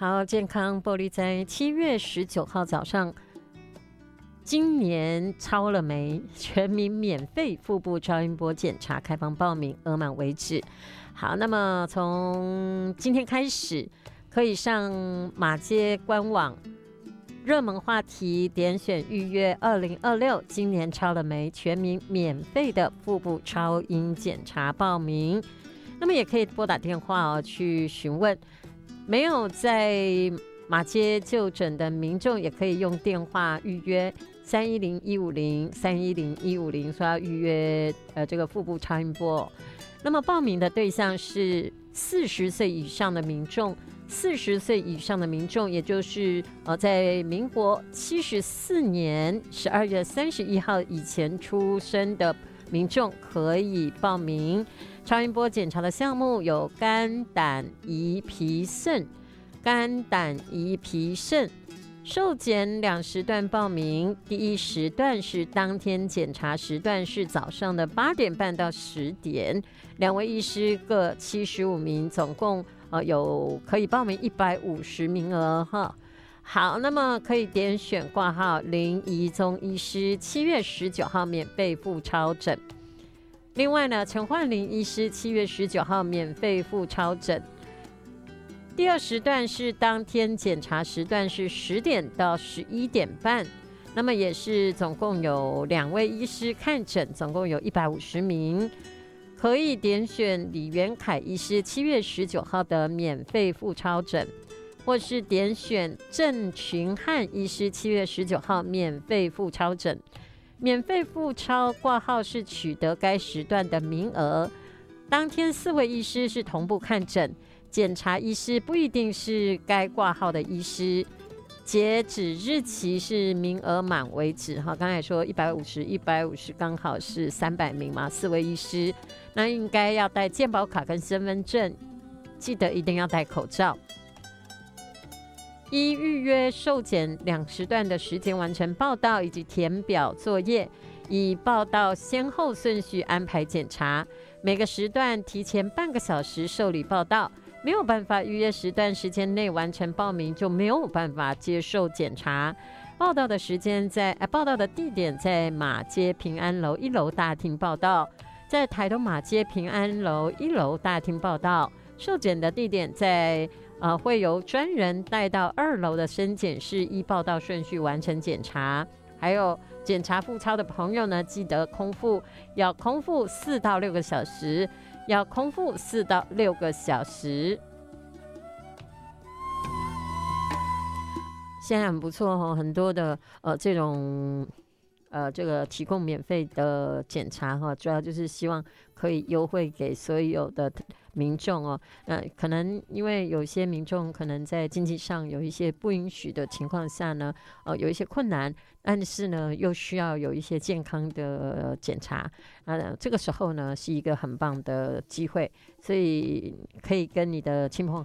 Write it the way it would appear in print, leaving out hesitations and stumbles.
好，健康玻璃在7月19号早上，今年超了没？全民免费腹部超音波检查开放报名，额满为止。好，那么从今天开始，可以上马街官网热门话题点选预约2026今年超了没？全民免费的腹部超音检查报名。那么也可以拨打电话去询问。没有在马街就诊的民众，也可以用电话预约310-150说要预约这个腹部超音波。那么报名的对象是40岁以上的民众，40岁以上的民众，也就是在民国74年12月31号以前出生的民众可以报名。超音波检查的项目有肝、胆、胰、脾、肾。肝、胆、胰、脾、肾受检2时段报名，第一时段是当天检查时段是早上的8点半到10点，2位医师各75名，总共有可以报名150名额哈。好，那么可以点选挂号林怡宗医师7月19号免费腹超诊。另外呢，陈焕霖医师7月19号免费腹超诊。第二时段是当天检查时段是10点到11点半，那么也是总共有2位医师看诊，总共有150名。可以点选李元凯医师7月19号的免费腹超诊，或是点选郑群汉医师7月19号免费腹超诊。免费腹超挂号是取得该时段的名额，当天4位医师是同步看诊，检查医师不一定是该挂号的医师，截止日期是名额满为止。刚才说150刚好是300名嘛，4位医师，那应该要带健保卡跟身份证，记得一定要戴口罩。依预约受检2时段的时间完成报到以及填表作业，以报到先后顺序安排检查。每个时段提前半个小时受理报到，没有办法预约时段时间内完成报名，就没有办法接受检查。报到的时间报到的地点在马街平安楼1楼大厅报到，在台东马街平安楼1楼大厅报到。受检的地点在会由专人带到2楼的生检室，依报到顺序完成检查。还有检查腹超的朋友呢，记得要空腹4到6个小时，要空腹4到6个小时。现在很不错很多的这种这个提供免费的检查主要就是希望可以优惠给所有的民众可能因为有些民众可能在经济上有一些不允许的情况下呢，有一些困难，但是呢又需要有一些健康的检查，这个时候呢是一个很棒的机会，所以可以跟你的亲朋